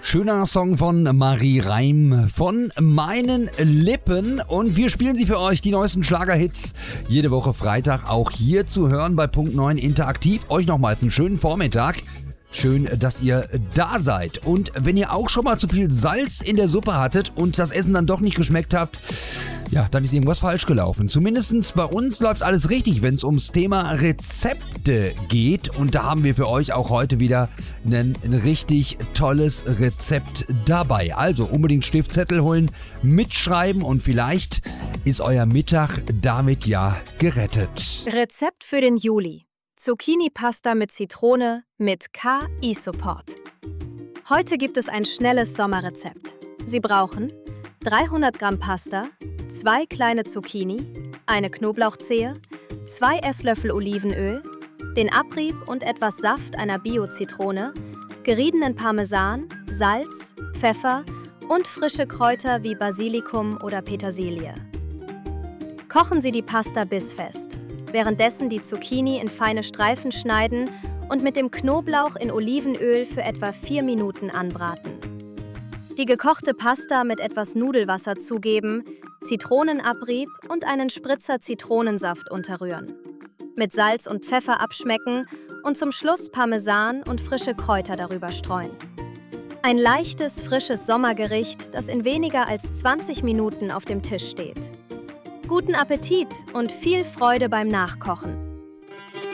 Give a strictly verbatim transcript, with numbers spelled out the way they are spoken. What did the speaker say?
Schöner Song von Marie Reim von meinen Lippen und wir spielen sie für euch, die neuesten Schlagerhits, jede Woche Freitag auch hier zu hören bei Punkt neun interaktiv. Euch nochmals einen schönen Vormittag. Schön, dass ihr da seid. Und wenn ihr auch schon mal zu viel Salz in der Suppe hattet und das Essen dann doch nicht geschmeckt habt, ja, dann ist irgendwas falsch gelaufen. Zumindest bei uns läuft alles richtig, wenn es ums Thema Rezepte geht. Und da haben wir für euch auch heute wieder ein, ein richtig tolles Rezept dabei. Also unbedingt Stift, Zettel holen, mitschreiben und vielleicht ist euer Mittag damit ja gerettet. Rezept für den Juli. Zucchini-Pasta mit Zitrone mit K I-Support. Heute gibt es ein schnelles Sommerrezept. Sie brauchen dreihundert Gramm Pasta, zwei kleine Zucchini, eine Knoblauchzehe, zwei Esslöffel Olivenöl, den Abrieb und etwas Saft einer Bio-Zitrone, geriebenen Parmesan, Salz, Pfeffer und frische Kräuter wie Basilikum oder Petersilie. Kochen Sie die Pasta bissfest. Währenddessen die Zucchini in feine Streifen schneiden und mit dem Knoblauch in Olivenöl für etwa vier Minuten anbraten. Die gekochte Pasta mit etwas Nudelwasser zugeben, Zitronenabrieb und einen Spritzer Zitronensaft unterrühren. Mit Salz und Pfeffer abschmecken und zum Schluss Parmesan und frische Kräuter darüber streuen. Ein leichtes, frisches Sommergericht, das in weniger als zwanzig Minuten auf dem Tisch steht. Guten Appetit und viel Freude beim Nachkochen.